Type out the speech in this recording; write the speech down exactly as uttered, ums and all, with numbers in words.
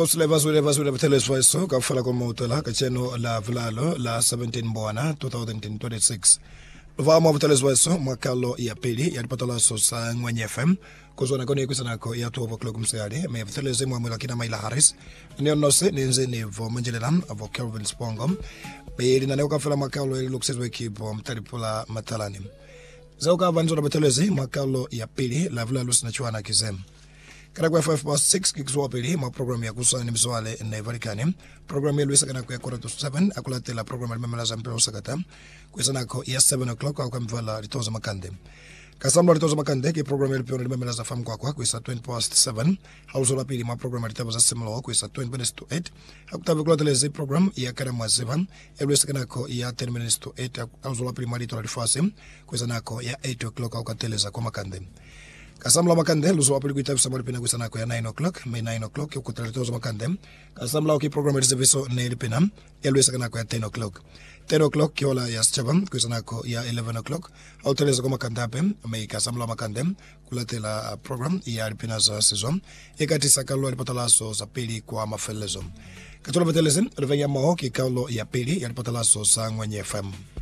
Post levas with levas with television ka fala ko motela ka cheno la vlalo la seventeen Bwana twenty twenty-six. Vama television makalo ya pili ya patala so sa ngwenye F M kuzona koni kusana ko ya twelve o'clock msayade me television mwa mwela kina Maila Harris ni onose ni nze ni vo manjelelam avo Kelvin Spongom be na ne ka fala makalo ile luksezwe kipo mtaripola matalani zauka vanzo na television makalo ya pili la vlalo sinachuana kizem. Kana kwa five past six kikiswa pili ma program ya kusani mswale na varikani program ya Luisa kana kwa quarter to seven akulatela program ya memelaza mpeo sakata kwa ko ya seven o'clock au kamvala ritoza makande kasamla ritoza makande ki program ya pio na memelaza fam kwa kwa kwa twenty past seven hauzo la pili ma program ya ritabaza simula kwa twenty minutes to eight hakutabe kulatela zi program ya kana mwa seven ya Luisa kana ko ya ten minutes to eight hauzo la pili ma ritola rifasi kwa ko ya eight o'clock au kateleza kwa makande. Kasamla makande luso apili kuita samari pina kusana ko ya nine o'clock me nine o'clock yo kutaritozo makande kasamla ki program ya service ne pina ya Luisa kana ko ya ten o'clock ten o'clock kiola ya seven kusana ko ya eleven o'clock au teleza ko makande ape me kasamla makande kulatela program ya pina za season ekati sakalo alipatala so za pili kwa mafelezo katola betelezin revenya mo ki kaulo ya pili ya alipatala so sa ngwenye F M.